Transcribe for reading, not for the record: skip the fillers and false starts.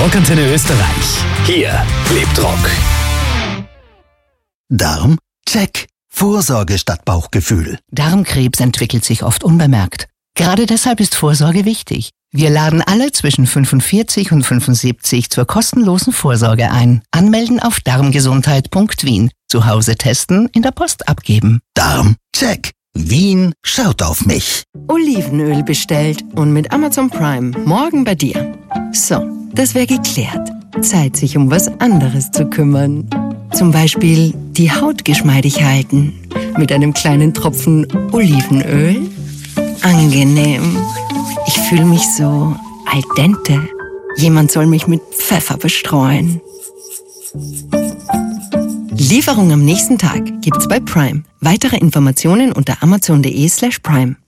Rockantenne Österreich. Hier lebt Rock. Darm? Check. Vorsorge statt Bauchgefühl. Darmkrebs entwickelt sich oft unbemerkt. Gerade deshalb ist Vorsorge wichtig. Wir laden alle zwischen 45 und 75 zur kostenlosen Vorsorge ein. Anmelden auf darmgesundheit.wien. Zu Hause testen, in der Post abgeben. Darm? Check. Wien schaut auf mich. Olivenöl bestellt und mit Amazon Prime morgen bei dir. So, das wäre geklärt. Zeit, sich um was anderes zu kümmern. Zum Beispiel die Haut geschmeidig halten. Mit einem kleinen Tropfen Olivenöl. Angenehm. Ich fühle mich so al dente. Jemand soll mich mit Pfeffer bestreuen. Lieferung am nächsten Tag gibt's bei Prime. Weitere Informationen unter amazon.de/Prime.